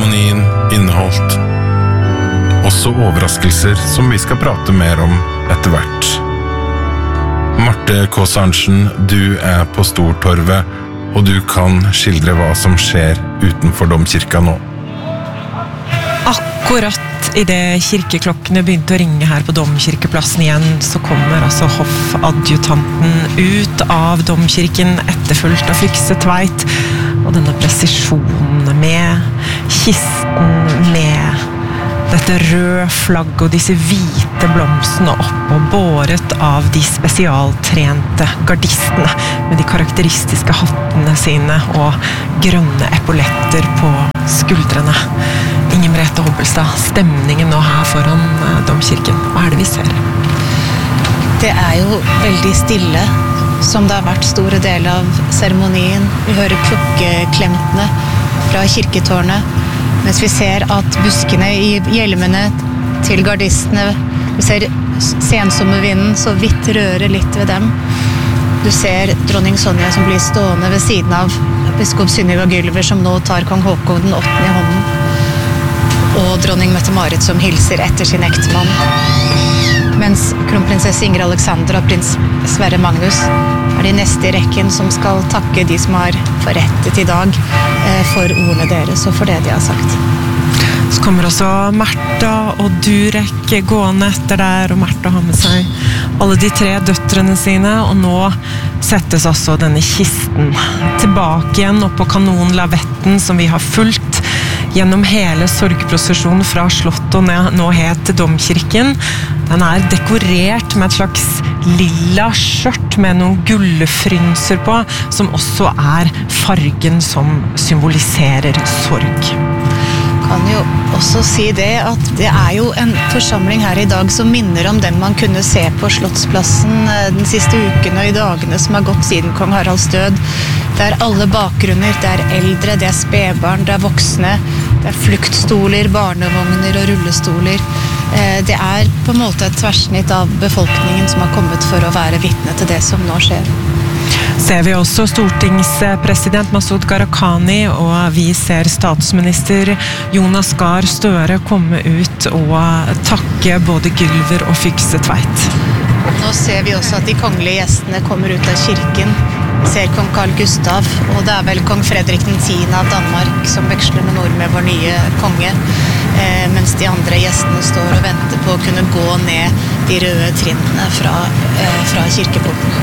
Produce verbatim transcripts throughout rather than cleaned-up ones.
Seremonien inneholdt også overraskelser som vi skal prate mer om etter hvert. Marte Kaas Arntzen, du er på Stortorvet, og du kan skildre hva som skjer utenfor domkirka nå. Akkurat i det kirkeklokkene begynte å ringe her på domkirkeplassen igjen, så kommer altså hoffadjutanten ut av domkirken etterfulgt av Fykse Tveit, og denne presisjonen med kisten med dette røde flagg og disse hvite blomstene opp og båret av de spesialtrente gardistene med de karakteristiske hattene sine og grønne epauletter på skuldrene. Inger Merete Hobbelstad, stemningen nå her foran domkirken. Hva er det vi ser? Det er jo veldig stille, som det har vært store deler av seremonien. Vi hører klokkeklemtene fra kirketårnet, mens vi ser at buskene i hjelmene til gardistene, vi ser sensommervinden så vidt røre litt ved dem. Du ser dronning Sonja som blir stående ved siden av biskop Sunniva Gylver, som nå tar kong Håkon den åttende i hånden, og dronning Mette-Marit som hilser etter sin ektemann. Mens kronprinsesse Ingrid Alexandra og prins Sverre Magnus er de neste i rekken som skal takke de som har forrettet i dag for ordene deres og for det de har sagt. Så kommer også Märtha og Durek gående etter der, og Märtha har med seg alle de tre døtrene sine, og nå settes også denne kisten tilbake igjen opp på kanonlavetten som vi har fulgt gjennom hele sorgprosesjonen fra slottet og nå helt til domkirken. Den er dekorert med et slags lilla skjørt med noen gullfrynser på, som også er fargen som symboliserer sorg. Kan jo også si det at det er jo en forsamling her i dag som minner om den man kunne se på Slottsplassen den siste uken og i dagene som har gått siden kong Haralds død. Det er alle bakgrunner, det er eldre, det er spedbarn, det er voksne, det er fluktstoler, barnevogner og rullestoler. Det er på en måte et tverrsnitt av befolkningen som har kommet for å være vitne til det som nå skjer. Ser vi også stortingspresident Masud Gharahkhani, og vi ser statsminister Jonas Gahr Støre komme ut og takke både Gylver og Fykse Tveit. Nå ser vi også at de kongelige gjestene kommer ut av kirken. Vi ser kong Carl Gustav, og det er vel kong Fredrik den tiende av Danmark som veksler med ord med vår nye konge, eh, mens de andre gjestene står og venter på å kunne gå ned de røde trinnene fra, eh, fra kirkeporten.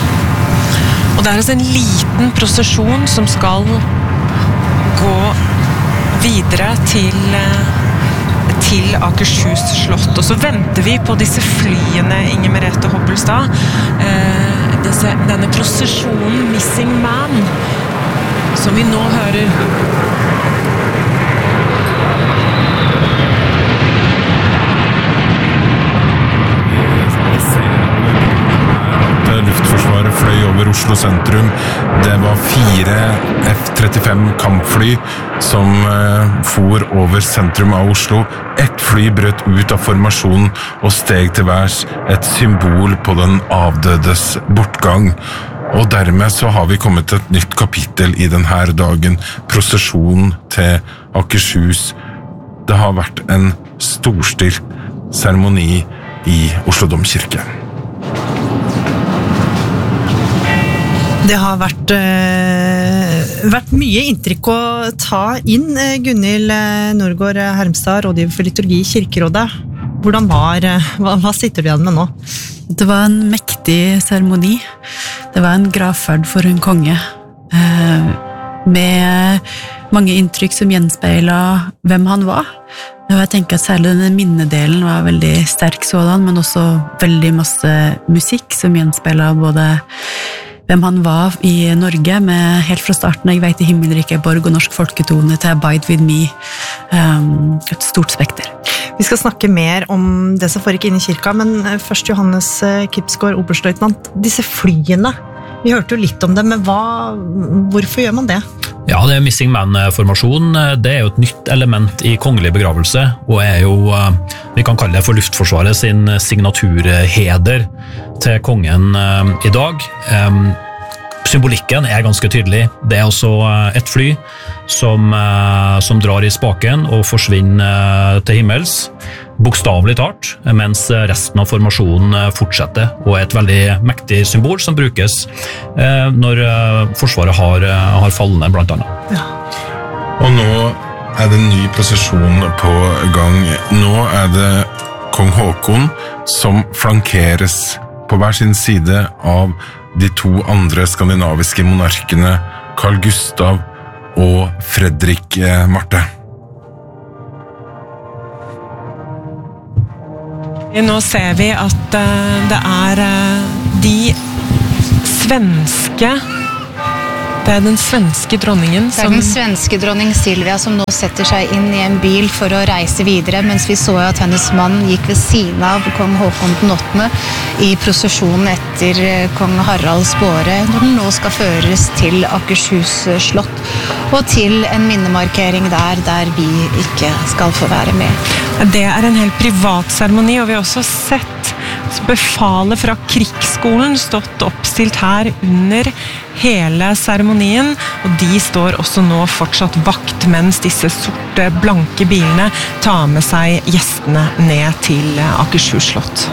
Og det er altså en liten prosesjon som skal gå videre til, til Akershus slott. Og så venter vi på disse flyene, Inger Merete Hobbelstad. Eh, disse, denne prosesjonen Missing Man, som vi nå hører. Luftforsvaret fløy over Oslo sentrum. Det var fire F trettifem kampfly som uh, for over sentrum av Oslo. Ett fly brøt ut av formasjonen og steg til værs, et symbol på den avdødes bortgang. Og dermed så har vi kommet til et nytt kapittel i denne dagen, prosesjonen til Akershus. Det har vært en storstilt seremoni i Oslo domkirke. Det har vært, uh, vært mye inntrykk å ta inn. Gunhild Nordgaard Hermstad, rådgiver for liturgi i Kirkerådet. Hvordan var, hva, hva sitter du igjen med nå? Det var en mektig seremoni. Det var en gravferd for en konge, uh, med mange inntrykk som gjenspeilet hvem han var. Jeg tenker at særlig denne minnedelen var veldig sterk sådan, men også veldig masse musikk som gjenspeilet både hvem han var i Norge, med helt fra starten Jeg vet i himmelriket Borg og norsk folketone til Abide with me, um, et stort spekter. Vi skal snakke mer om det som foregikk inne i kirka, men først Johannes Kipsgaard, oberstløytnant. Disse flyene, vi hørte jo litt om det, men hva, hvorfor gjør man det? Ja, det er Missing Man-formasjon. Det er jo et nytt element i kongelig begravelse, og er jo, vi kan kalle det for Luftforsvaret sin signaturheder til kongen i dag. symbolikken er ganske tydelig. Det er også et fly som, som drar i spaken og forsvinner til himmels, bokstavelig talt, mens resten av formasjonen fortsetter, og er et veldig mektig symbol som brukes når Forsvaret har, har fallende, blant annet. Ja. Og nå er det en ny prosesjon på gang. Nå er det kong Haakon som flankeres på hver sin side av de to andre skandinaviske monarkene, Carl Gustav og Fredrik Marte. Nå ser vi at det er de svenske Det er den svenske dronningen som... Det er den svenske dronning Silvia som nå setter seg inn i en bil for å reise videre, mens vi så at hennes mann gikk ved siden av kong Haakon den åttende i prosesjonen etter kong Haralds båre, når den nå skal føres til Akershus slott, og til en minnemarkering der, der vi ikke skal få være med. Det er en helt privat seremoni, og vi har også sett befalet fra krigsskolen stått oppstilt her under hele seremonien, og de står også nå fortsatt vakt mens disse sorte, blanke bilene tar med seg gjestene ned til Akershus slott.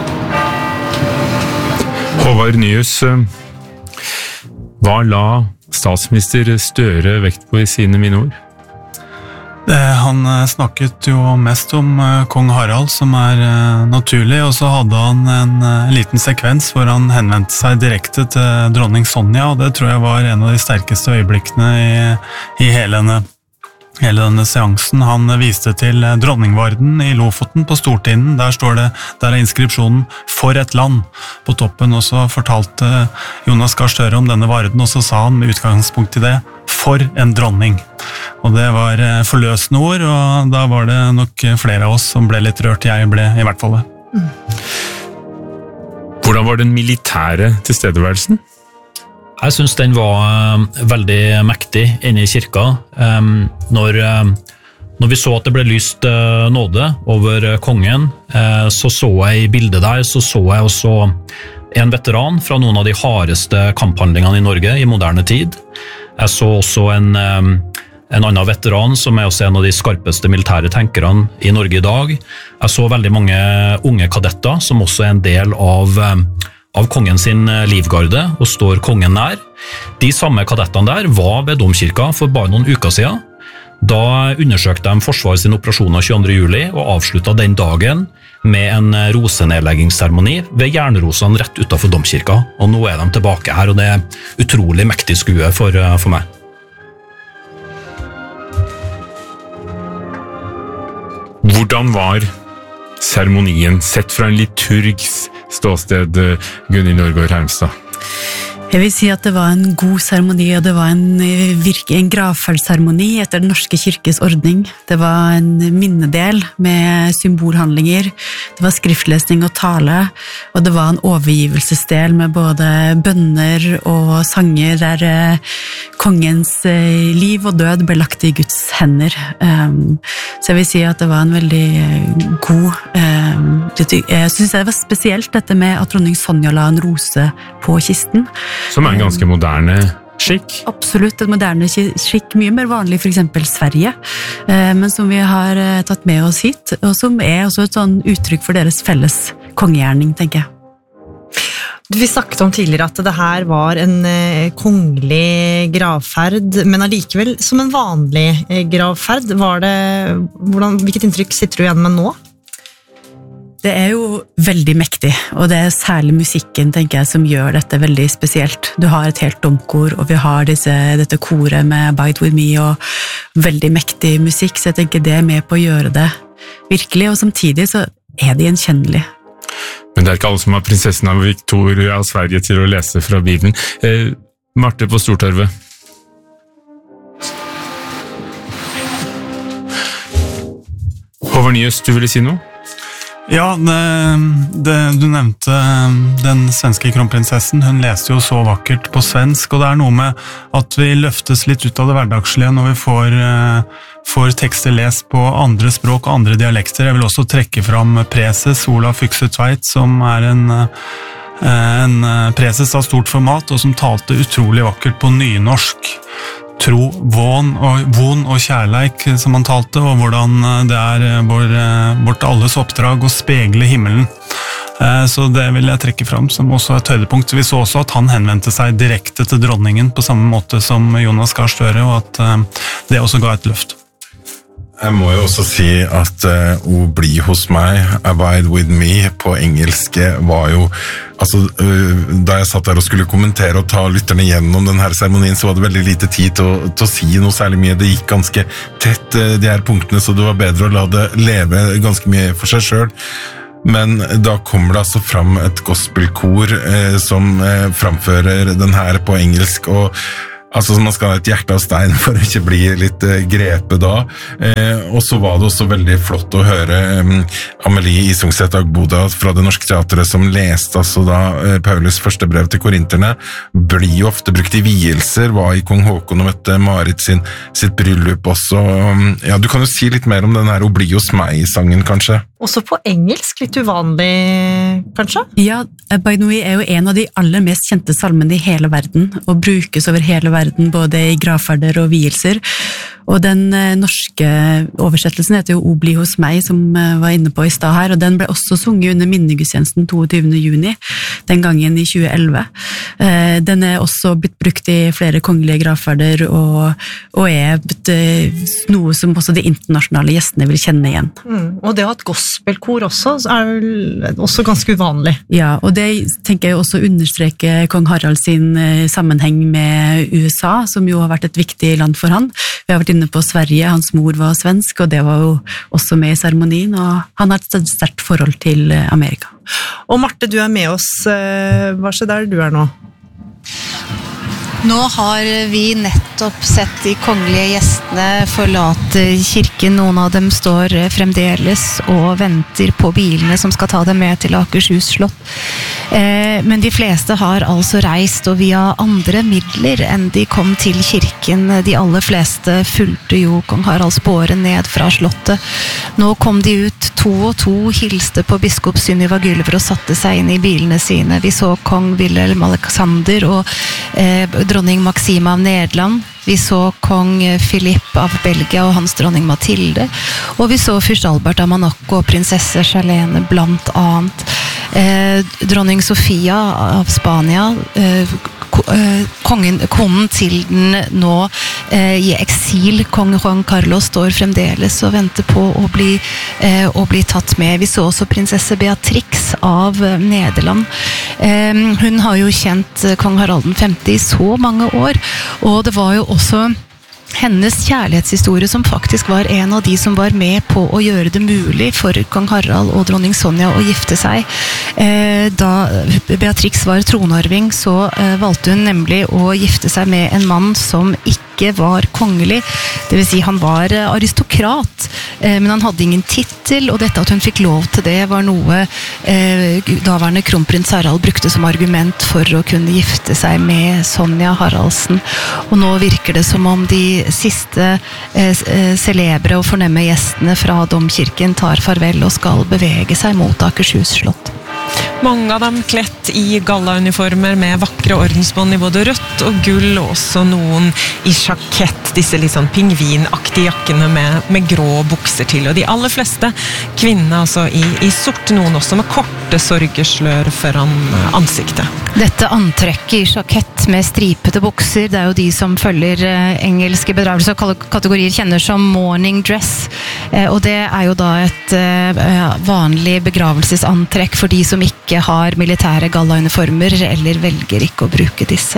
Håvard Nyhus, hva la statsminister Støre vekt på i sine minneord? Han snakket jo mest om kong Harald, som er naturlig, og så hadde han en liten sekvens hvor han henvendte seg direkte til dronning Sonja, og det tror jeg var en av de sterkeste øyeblikkene i, i hele, denne, hele denne seansen. Han viste til dronningvarden i Lofoten på Stortinden, der står det, der er inskripsjonen «For et land» på toppen, og så fortalte Jonas Gahr Støre om denne varden, og så sa han med utgangspunkt i det «For en dronning». Og det var forløsende ord, og da var det nok flere av oss som ble litt rørt. Jeg ble i hvert fall det. Mm. Hvordan var den militære tilstedeværelsen? Jeg synes den var veldig mektig inne i kirka. Når, når vi så at det ble lyst nåde over kongen, så så jeg i bildet der, så så jeg også en veteran fra noen av de hardeste kamphandlingene i Norge i moderne tid. Jeg så også en... En annen veteran som er også en av de skarpeste militære tenkerne i Norge i dag. Jeg så veldig mange unge kadetter som også er en del av, av kongen sin livgarde og står kongen nær. De samme kadettene der var ved domkirka for bare noen uker siden. Da undersøkte de Forsvaret sin operasjoner tjueandre juli og avsluttet den dagen med en rosenedleggingsseremoni ved jernrosene rett utenfor domkirka. Og nå er de tilbake her, og det er utrolig mektig skue for, for meg. Hvordan var seremonien sett fra en liturgs ståsted, Gunhild Nørgaard Hermstad? Jeg vil si at det var en god seremoni, og det var en, virke, en gravferdsseremoni etter den norske kirkes ordning. Det var en minnedel med symbolhandlinger, det var skriftlesning og tale, og det var en overgivelsesdel med både bønner og sanger der eh, kongens eh, liv og død ble lagt i Guds hender. Um, så jeg vil si at det var en veldig god... Um, jeg synes det var spesielt dette med at dronning Sonja la en rose på kisten. Som er en ganske moderne skikk. Absolutt, et moderne skikk, mye mer vanlig for eksempel Sverige, men som vi har tatt med oss hit, og som er også et sånn uttrykk for deres felles kongegjerning, tenker jeg. Vi snakket om tidligere at det her var en kongelig gravferd, men allikevel som en vanlig gravferd. Var det, hvordan, hvilket inntrykk sitter du igjen med nå? Det er jo veldig mektig, og det er særlig musikken, tenker jeg, som gjør dette veldig spesielt. Du har et helt domkor, og vi har disse, dette koret med Bide With Me, og veldig mektig musikk, så jeg tenker det er med på å gjøre det virkelig, og samtidig så er det gjenkjennelig. Men det er ikke alle som har prinsessen av Victoria av Sverige til å lese fra Bibelen. Eh, Marte på Stortorvet. Håvard Nyhus, du ville si noe? Ja, det, det, du nevnte den svenske kronprinsessen. Hun leste jo så vakkert på svensk, og det er noe med at vi løftes litt ut av det hverdagslige når vi får, får tekster lest på andre språk og andre dialekter. Jeg vil også trekke fram preses Olav Fykse Tveit, som er en, En preses av stort format, og som talte utrolig vakkert på nynorsk. Tro, vån og, von og kjærleik, som han talte, og hvordan det er vår, vårt alles oppdrag å spegle himmelen. Så det vil jeg trekke fram som også et høydepunkt. Vi så også at han henvendte seg direkte til dronningen på samme måte som Jonas Gahr Støre, og at det også ga et løft. Jeg må jo også si at uh, O bli hos meg, Abide with me, på engelsk var jo, altså uh, da jeg satt der og skulle kommentere og ta lytterne gjennom denne seremonien, så var det veldig lite tid til å, til å si noe særlig mye. Det gikk ganske tett, uh, de her punktene, så det var bedre å la det leve ganske mye for seg selv. Men da kommer det altså fram et gospelkor eh, som eh, framfører den her på engelsk, og altså man skal ha et hjerte av stein for å ikke bli litt eh, grepet da. Eh, og så var det også veldig flott å høre eh, Amelie Isungset Agboda fra Det Norske Teatret, som leste altså da eh, Paulus første brev til korinterne, blir jo ofte brukt i vielser, var i Kong Håkon og møtte Marit sin, sitt bryllup også. Ja, du kan jo si litt mer om den her O bli hos meg-sangen, kanskje? Også på engelsk, litt uvanlig, kanskje? Ja, Abide with me er jo en av de aller mest kjente salmene i hele verden, og brukes over hele verden, både i gravferder og vielser. Og den eh, norske oversettelsen heter jo O bli hos meg, som eh, var inne på i stad her, og den ble også sunget under minnegudstjenesten toogtyvende juni, den gangen i tjue elleve. Eh, den er også blitt brukt i flere kongelige gravferder, og, og er blitt, eh, noe som også de internasjonale gjestene vil kjenne igjen. Mm, og det å ha et gospelkor også, er vel også ganske uvanlig. Ja, og det tenker jeg også understreker kong Harald sin eh, sammenheng med U S A, som jo har vært et viktig land for han. Vi har vært inne på Sverige, hans mor var svensk, og det var jo også med i seremonien, og han har et sterkt forhold til Amerika. Og Marte, du er med oss. Hva skjer der du er nå? Nå har vi nettopp sett de kongelige gjestene forlate kirken. Noen av dem står fremdeles og venter på bilene som skal ta dem med til Akershus slott. Men de fleste har altså reist, og via andre midler enn de kom til kirken. De aller fleste fulgte jo kong Haralds båre ned fra slottet. Nå kom de ut to og to, hilste på biskop Sunniva Gylver og satte seg inn i bilene sine. Vi så kong Wilhelm Alexander og eh, dronning Maxima av Nederland. Vi så kong Philip av Belgia og hans dronning Mathilde. Og vi så fyrst Albert av Monaco og prinsesse Charlene blant annet. Eh, dronning Sofia av Spania, eh, kongen, konen til den nå eh, i eksil, kong Juan Carlos, står fremdeles og venter på å bli, eh, å bli tatt med. Vi så også prinsesse Beatrix av eh, Nederland. Eh, hun har jo kjent kong Harald den femte i så mange år, og det var jo også hennes kjærlighetshistorie som faktisk var en av de som var med på å gjøre det mulig for kong Harald og dronning Sonja å gifte seg. Eh, da Beatrix var tronarving, så eh, valgte hun nemlig å gifte seg med en mann som ikke var kongelig. Det vil si, han var aristokrat, eh, men han hadde ingen titel, og dette at hun fikk lov til det var noe eh, daværende kronprins Harald brukte som argument for å kunne gifte seg med Sonja Haraldsen. Og nå virker det som om de siste eh, celebre og fornemme gjestene fra domkirken tar farvel og skal bevege seg mot Akershus slott. Mange av dem klett i gallauniformer med vakre ordensbånd i både rødt og gull, og også noen i sjakett, disse litt sånn pingvinaktige jakkene med, med grå bukser til, og de aller fleste kvinnene altså i, i sort, noen også med korte sorgeslør foran ansiktet. Dette antrekket i sjakett med stripete bukser, det er jo de som følger eh, engelske bedragelser og kategorier kjenner som morning dress, eh, og det er jo da et eh, vanlig begravelsesantrekk for de som ikke har militære gallauniformer eller velger ikke å bruke disse.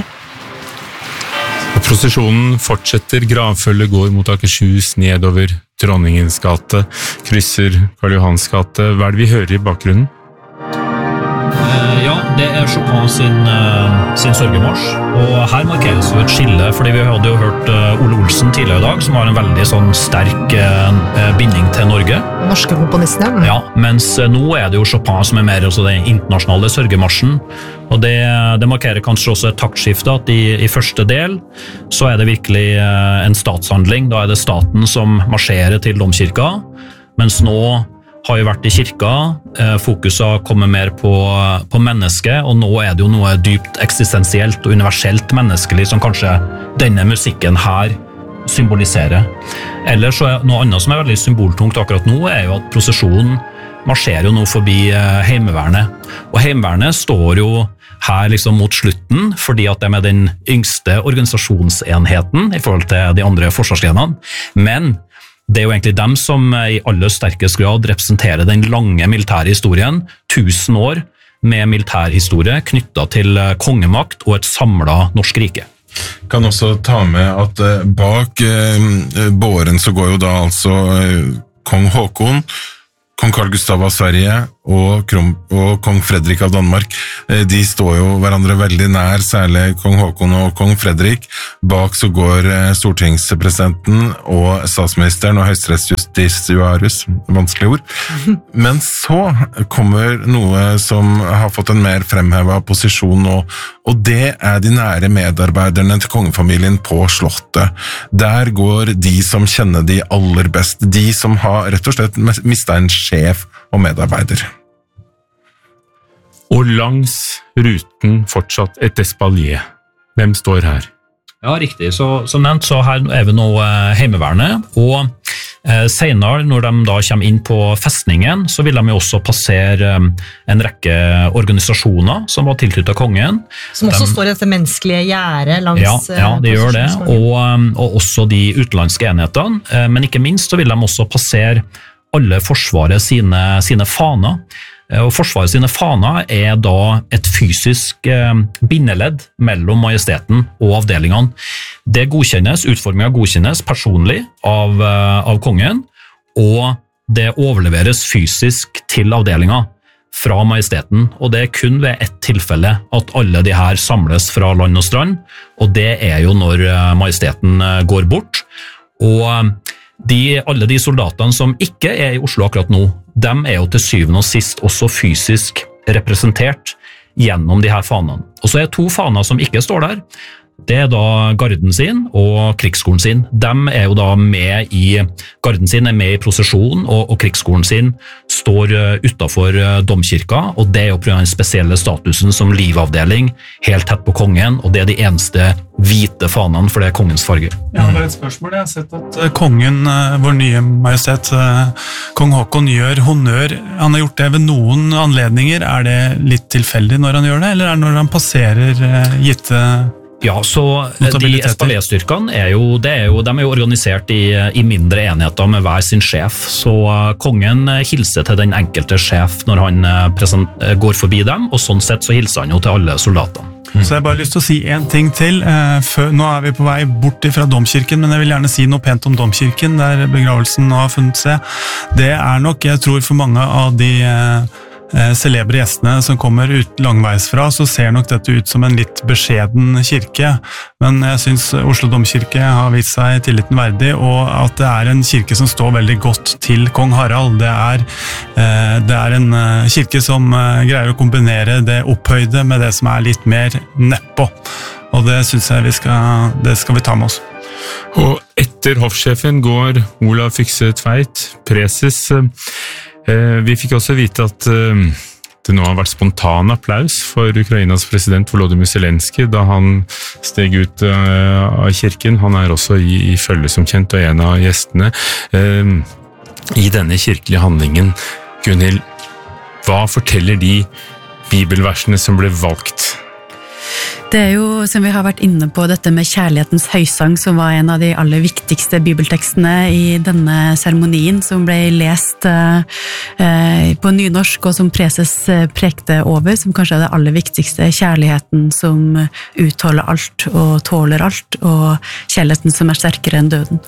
Og prosesjonen fortsetter, gravfølget går mot Akershus, nedover Dronningens gate, krysser Karl Johans gate. Hva er det vi hører i bakgrunnen? Ja, det er Chopin sin, sin sørgemarsj, og her markeres jo et skille, fordi vi hadde jo hørt Ole Olsen tidligere i dag, som har en veldig sånn sterk binding til Norge. Norske komponisten, ja. Mens nå er det jo Chopin som er mer også den internasjonale sørgemarsjen, og det, det markerer kanskje også et taktskifte, at i, i første del så er det virkelig en statshandling, da er det staten som marsjerer til domkirka, mens nå har jo vært i kirka, fokuset har kommet mer på, på mennesket, og nå er det jo noe dypt eksistensielt og universelt menneskelig som kanskje denne musikken her symboliserer. Ellers så er noe annet som er veldig symboltungt akkurat nå, er jo at prosesjonen marsjerer jo nå forbi heimevernet. Og heimevernet står jo her liksom mot slutten, fordi at de er den yngste organisasjonsenheten i forhold til de andre forsvarsgrenene. Men det er jo egentlig dem som i aller sterkest grad representerer den lange militære historien, tusen år med militærhistorie knyttet til kongemakt og et samlet norsk rike. Kan også ta med at bak båren så går jo da altså kong Håkon, kong Carl Gustav av Sverige og, Krom, og kong Fredrik av Danmark. De står jo hverandre veldig nær, særlig kong Håkon og kong Fredrik. Bak så går stortingspresidenten og statsministeren og høyesterettsjustitiarius, vanskelig ord. Men så kommer noe som har fått en mer fremhevet posisjon nå, og det er de nære medarbeiderne til kongefamilien på slottet. Der går de som kjenner de aller best, de som har rett og slett mistet en sjef og medarbeider. Og langs ruten fortsatt et espalier. Hvem står her? Ja, riktig. Så, som nevnt, så her er vi nå eh, heimevernet, og eh, senere, når de da kommer inn på festningen, så vil de jo også passere eh, en rekke organisasjoner som var tilknyttet kongen. Som også de, står i dette menneskelige gjæret langs... Ja, ja, de gjør det, og, og også de utenlandske enhetene, eh, men ikke minst så vil de også passere alle forsvaret sine, sine faner. Og forsvaret sine faner er da et fysisk eh, bindeledd mellom majesteten og avdelingene. Det godkjennes, utformingen godkjennes personlig av, eh, av kongen, og det overleveres fysisk til avdelingen fra majesteten. Og det er kun ved ett tilfelle at alle de her samles fra land og strand, og det er jo når majesteten går bort. Og De, alle de soldatene som ikke er i Oslo akkurat nå, de er jo til syvende og sist også fysisk representert gjennom de her fanene. Og så er to faner som ikke står der. Det er da garden sin og krigsskolen sin. De er jo da med i, garden sin er med i prosesjonen, og, og krigsskolen sin står utenfor domkirka, og det er jo på grunn av den spesielle statusen som livavdeling, helt tett på kongen, og det er de eneste hvite fanene, for det er kongens farge. Ja, det er et spørsmål. Jeg har sett at kongen, vår nye majestet, kong Håkon, gjør honnør. Han har gjort det ved noen anledninger. Er det litt tilfeldig når han gjør det, eller er det når han passerer gitte... Ja, så de espalierstyrkene er jo, det er jo, de er jo organisert i, i mindre enheter med hver sin sjef, så kongen hilser til den enkelte sjef når han present, går forbi dem, og sånn sett så hilser han jo til alle soldatene. Mm. Så jeg har bare lyst til å si en ting til. Nå er vi på vei bort fra domkirken, men jeg vil gjerne si noe pent om domkirken, der begravelsen nå har funnet seg. Det er nok, jeg tror for mange av de celebre gjestene som kommer ut langveisfra, så ser nok dette ut som en litt beskjeden kirke, men jeg synes Oslo domkirke har vist seg tilliten verdig, og at det er en kirke som står veldig godt til kong Harald. Det er, det er en kirke som greier å kombinere det opphøyde med det som er litt mer nedpå, og det synes jeg vi skal, det skal vi ta med oss. Og etter hoffsjefen går Olav Fykse Tveit, preses. Vi fikk også vite at det nå har vært spontan applaus for Ukrainas president Volodymyr Zelensky da han steg ut av kirken. Han er også i, i følge som kjent og en av gjestene. I denne kirkelige handlingen, Gunhild, hva forteller de bibelversene som ble valgt? Det er jo, som vi har vært inne på, dette med kjærlighetens høysang, som var en av de aller viktigste bibeltekstene i denne seremonien, som ble lest eh, på nynorsk, og som preses prekte over, som kanskje er det aller viktigste. Kjærligheten som utholder alt og tåler alt, og kjærligheten som er sterkere enn døden.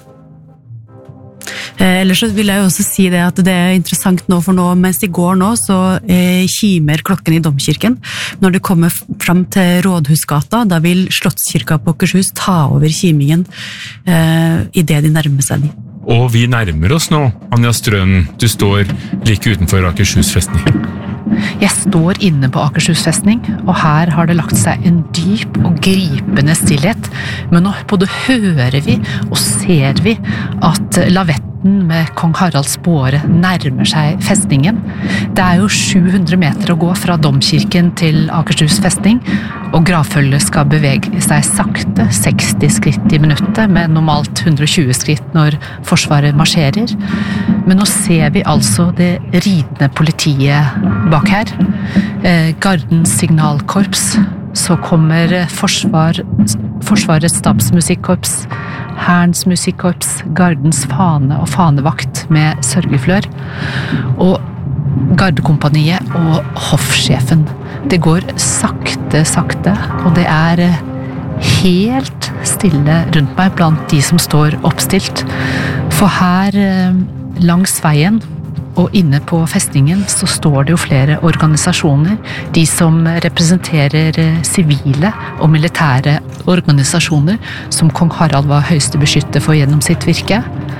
Eh, ellers så vil jeg jo også si det at det er interessant nå, for nå, mens de går nå, så eh, kimer klokken i domkirken. Når det kommer fram til Rådhusgata, da vil Slottskirka på Akershus ta over kimingen eh, i det de nærmer seg. Og vi nærmer oss nå, Anja Strøen. Du står like utenfor Akershus festning. Jeg står inne på Akershus festning, og her har det lagt seg en dyp og gripende stillhet. Men nå både hører vi og ser vi at lavetten garden med kong Haralds båre nærmer seg festningen. Det er jo sju hundre meter å gå fra domkirken til Akershus festning, og gravfølget skal bevege seg sakte, seksti skritt i minuttet, med normalt hundre og tjue skritt når forsvaret marsjerer. Men nå ser vi altså det ridende politiet bak her. Eh, Gardens signalkorps, så kommer forsvar, Forsvarets stabsmusikkorps, Hærens musikkorps, Gardens fane og fanevakt med sørgeflør, og gardekompaniet og hoffsjefen. Det går sakte, sakte, og det er helt stille rundt meg blant de som står oppstilt. For her langs veien og inne på festningen så står det jo flere organisasjoner, de som representerer sivile og militære organisasjoner som kong Harald var høyeste beskytter for gjennom sitt virke.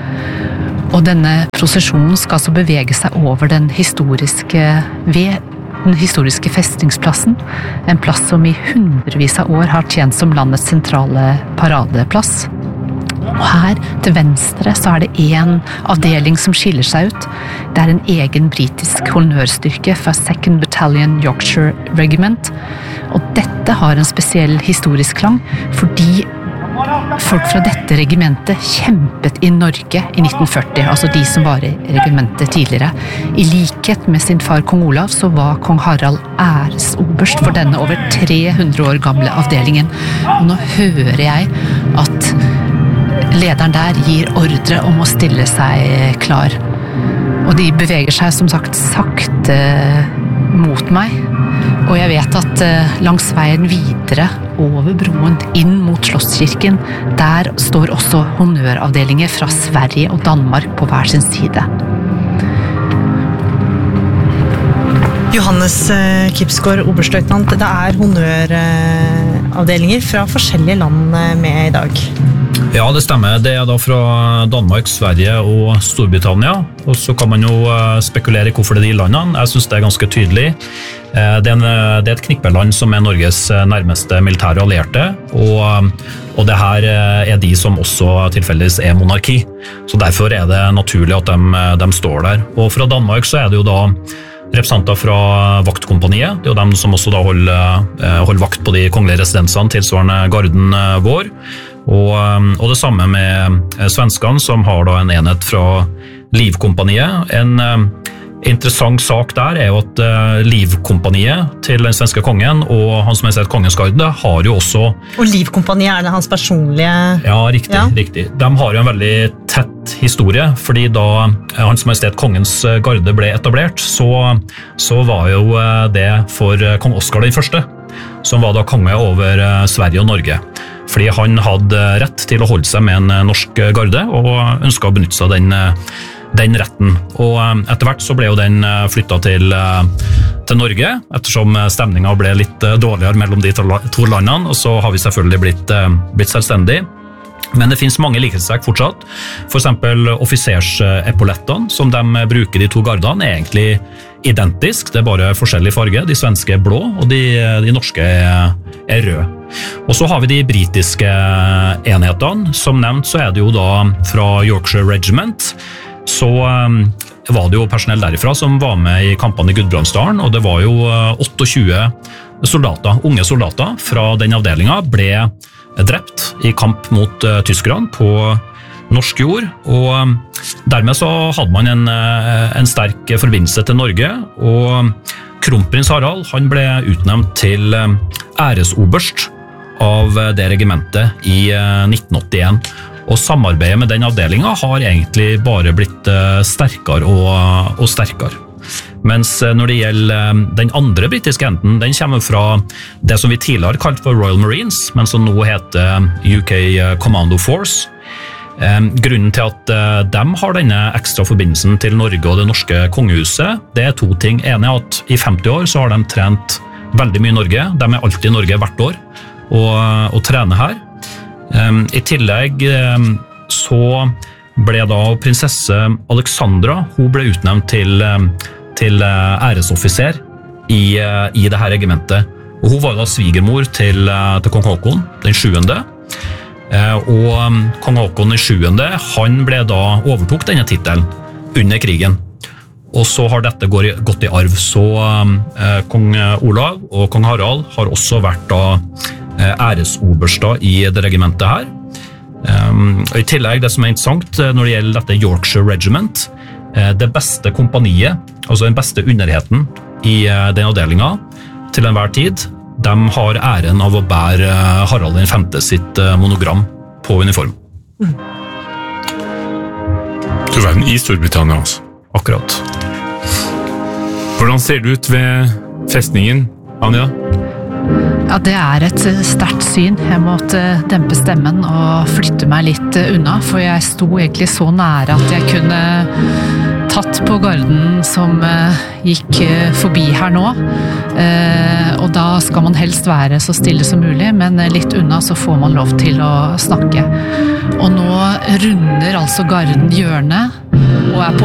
Og denne prosesjonen skal så bevege seg over den historiske ved den historiske festningsplassen, en plass som i hundrevis av år har tjent som landets sentrale paradeplass. Og her til venstre så er det en avdeling som skiller seg ut. Det er en egen britisk honnørstyrke fra second Battalion Yorkshire Regiment. Og dette har en spesiell historisk klang, fordi folk fra dette regimentet kjempet i Norge i nitten førti, altså de som var i regimentet tidligere. I likhet med sin far kong Olav så var kong Harald æresoberst for denne over tre hundre år gamle avdelingen. Og nå hører jeg at lederen der gir ordre om å stille seg klar. Og de beveger seg som sagt sakte mot meg. Og jeg vet at langs veien videre over broen inn mot Slottskirken, der står også honnøravdelinger fra Sverige og Danmark på hver sin side. Johannes Kipsgaard, oberstløytnant, det er honnøravdelinger fra forskjellige land med i dag. Ja, det stemmer. Det er da fra Danmark, Sverige og Storbritannia. Og så kan man jo spekulere i hvorfor det er de landene. Jeg synes det er ganske tydelig. Det er, en, det er et knippeland som er Norges nærmeste militære allierte, og, og det her er de som også tilfeldigvis er monarki. Så derfor er det naturlig at de, de står der. Og fra Danmark så er det jo da representanter fra vaktkompaniet. Det er jo dem som også da holder, holder vakt på de kongelige residensene tilsvarende garden vår. Og, og det samme med svenskene, som har da en enhet fra Livkompaniet. En interessant sak der er jo at Livkompaniet til den svenske kongen og hans majestet kongens garde har jo også... Og Livkompaniet, er det hans personlige... Ja, riktig, ja. riktig. De har jo en veldig tett historie, fordi da hans majestet kongens garde ble etablert, så, så var jo det for kong Oscar den første, som var da konge over Sverige og Norge. Fordi han hadde rett til å holde seg med en norsk garde, og ønsket å benytte seg av den, den retten. Og etter hvert så ble jo den flyttet til, til Norge, ettersom stemningen ble litt dårligere mellom de to landene, og så har vi selvfølgelig blitt, blitt selvstendig. Men det finnes mange likhetstrekk fortsatt. For eksempel offisersepolettene som de bruker de to gardene er egentlig identisk, det er bare forskjellig farge. De svenske er blå, og de, de norske er, er røde. Og så har vi de britiske enhetene. Som nevnt så er det jo da fra Yorkshire Regiment. Så um, var det jo personell derifra som var med i kampene i Gudbrandsdalen, og det var jo tjueåtte soldater, unge soldater fra den avdelingen ble drept i kamp mot uh, tyskerne på norsk jord, og um, dermed så hadde man en, uh, en sterk forbindelse til Norge, og kronprins Harald han ble utnevnt til um, æresoberst av uh, det regimentet i uh, nitten åttien, og samarbeidet med den avdelingen har egentlig bare blitt uh, sterkere og, og sterkere. Mens når det gjelder den andre britiske enden, den kommer fra det som vi tidligere kalte for Royal Marines, men som nå heter U K Commando Force. Grunnen til at de har denne ekstra forbindelsen til Norge og det norske kongehuset, det er to ting. En er at i femti år så har de trent veldig mye i Norge. De er alltid i Norge hvert år og, og trener her. I tillegg så ble da prinsesse Alexandra, hun ble utnevnt til til æresoffiser i, i dette regimentet. Og hun var da svigermor til, til kong Håkon, den sjuende. Og kong Håkon i sjuende, han ble da overtok denne titelen under krigen. Og så har dette gått i arv, så eh, kong Olav og kong Harald har også vært da eh, æresoberster i det regimentet her. Um, og i tillegg, det som er interessant når det gjelder dette Yorkshire Regiment, eh, det beste kompaniet, altså den beste underheten i eh, den avdelingen til enhver tid, de har æren av å bære eh, Harald den femte sitt eh, monogram på uniform. Mm. Du var i Storbritannia også. Akkurat. Hvordan ser det ut ved festningen, Anja? Ja, det er et sterkt syn. Jeg måtte dempe stemmen og flytte meg litt unna, for jeg sto egentlig så nære at jeg kunne tatt på garden som gikk forbi her nå. Og da skal man helst være så stille som mulig, men litt unna så får man lov til å snakke. Og nå runder altså garden hjørnet og er på